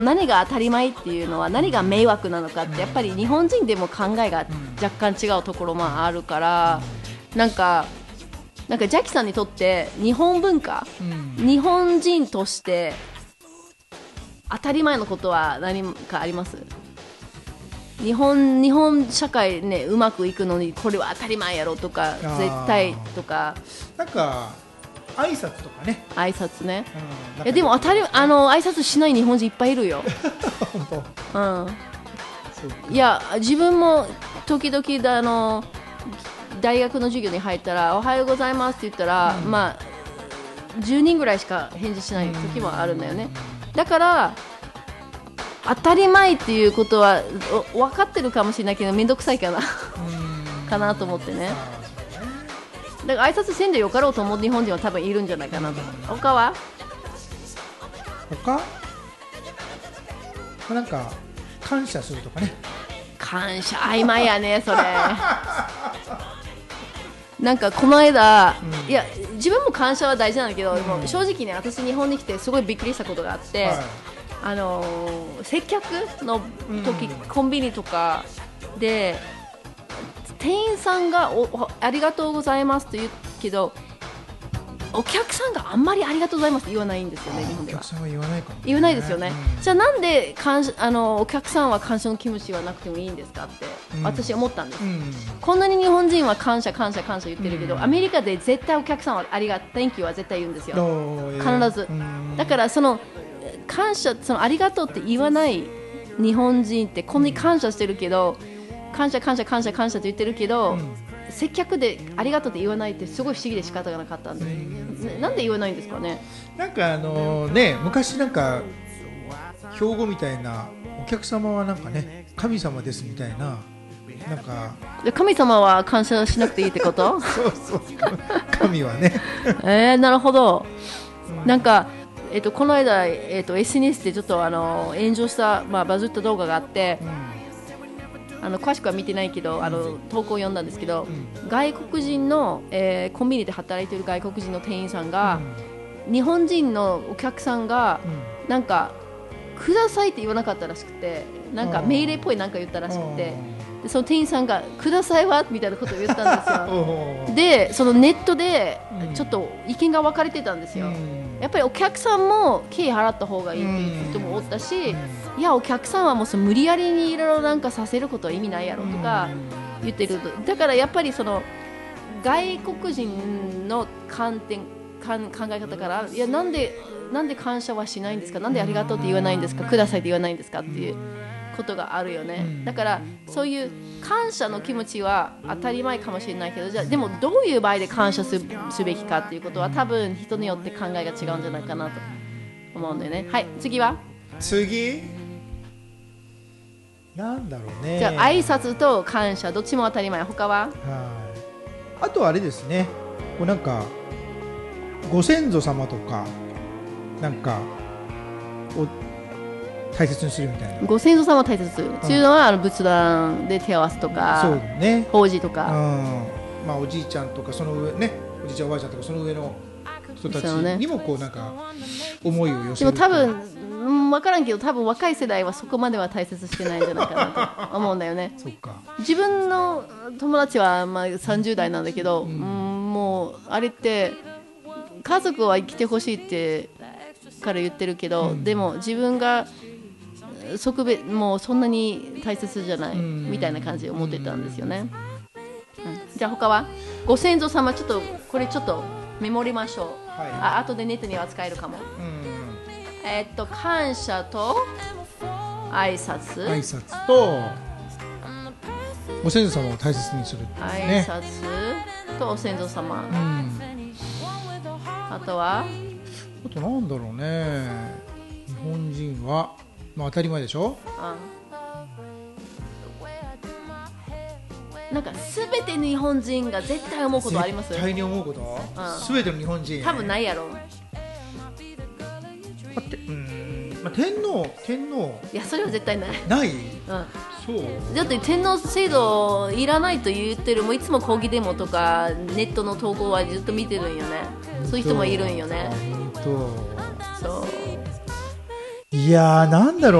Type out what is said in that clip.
何が当たり前っていうのは何が迷惑なのかってやっぱり日本人でも考えが若干違うところもあるから、なんかジャキさんにとって日本文化、日本人として当たり前のことは何かあります？日本社会ね、うまくいくのにこれは当たり前やろとか絶対とか、 なんか挨拶とかね。 挨拶ね、 うん、 いやでも挨拶しない日本人いっぱいいるよ本当。 いや自分も時々大学の授業に入ったらおはようございますって言ったら、まあ10人ぐらいしか返事しない時もあるんだよね。だから当たり前っていうことは分かってるかもしれないけどめんどくさいかなかなと思ってね。だから挨拶せんでよかろうと思う日本人は多分いるんじゃないかなと。他は？ なんか感謝するとかね。 感謝曖昧やねそれなんかこの間、いや自分も感謝は大事なんだけど、もう正直ね私日本に来てすごいびっくりしたことがあって、接客の時、コンビニとかで店員さんがありがとうございますと言うけどお客さんがあんまりありがとうございますって言わないんですよね。日本ではお客さんは言わないかも、ね、 言わないですよね、じゃあなんでお客さんは感謝の気持ちはなくてもいいんですかって私思ったんです、こんなに日本人は感謝感謝感謝言ってるけど、アメリカで絶対お客さんはありがとう Thank you は絶対言うんですよ、必ず、だからその感謝、そのありがとうって言わない日本人ってこんなに感謝してるけど、感謝感謝感謝感謝って言ってるけど、接客でありがとうって言わないってすごい不思議で仕方がなかったんで、なんで言わないんですかね。 なんか昔なんか標語みたいな、お客様はなんかね神様ですみたいな、なんか神様は感謝しなくていいってことそう神はねなるほど、なんかこの間、SNS でちょっと炎上した、バズった動画があって、詳しくは見てないけど投稿を読んだんですけど、外国人の、コンビニで働いている外国人の店員さんが、日本人のお客さんが、なんかくださいって言わなかったらしくて、なんか命令っぽいなんか言ったらしくて、でその店員さんがくださいはみたいなことを言ったんですよでそのネットでちょっと意見が分かれてたんですよ、やっぱりお客さんも経費払った方がいいっていう人もおったし、いやお客さんはもう無理やりにいろいろなんかさせることは意味ないやろとか言ってる。だからやっぱりその外国人の考え方から、いやなんで感謝はしないんですか、なんでありがとうって言わないんですか、くださいって言わないんですかっていうことがあるよね。だからそういう感謝の気持ちは当たり前かもしれないけど、じゃあでもどういう場合で感謝すべきかっていうことは多分人によって考えが違うんじゃないかなと思うんだよね。はい、次なんだろうね。 じゃあ挨拶と感謝どっちも当たり前。他は？ あとあれですね、こうなんかご先祖様とかなんかを大切にするみたいな。 ご先祖様を大切にするっていうのは、仏壇で手合わせとか、 そうね、 法事とか、 おじいちゃんとかその上ね、おじいちゃんおばあちゃんとかその上の人たちにもこうなんか思いを寄せる。 でも多分分からんけど、多分若い世代はそこまでは大切してないんじゃないかなと思うんだよねそうか。 自分の友達は30代なんだけど、もうあれって家族は生きてほしいってから言ってるけど、でも自分がもうそんなに大切じゃないみたいな感じで思ってたんですよね、じゃあ他は？ご先祖様、ちょっとこれちょっとメモりましょう、後でネットには使えるかも。感謝と挨拶とご先祖様を大切にする、 挨拶とお先祖様、あとなんだろうね。日本人は当たり前でしょ。 なんか全て日本人が絶対思うことあります？ 絶対に思うこと、全ての日本人多分ないやろ。 天皇いやそれは絶対ない。 そうだって天皇制度いらないと言ってる、もういつも抗議デモとかネットの投稿はずっと見てるんよね。そういう人もいるんよね。そういやーなんだろう